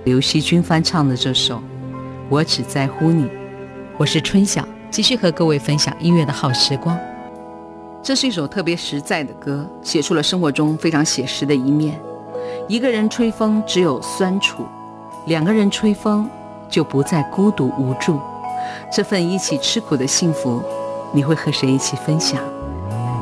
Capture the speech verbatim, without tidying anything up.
刘惜君翻唱的这首《我只在乎你》。 我是春晓，继续和各位分享音乐的好时光。 这是一首特别实在的歌，写出了生活中非常写实的一面。一个人吹风只有酸楚，两个人吹风就不再孤独无助。这份一起吃苦的幸福，你会和谁一起分享？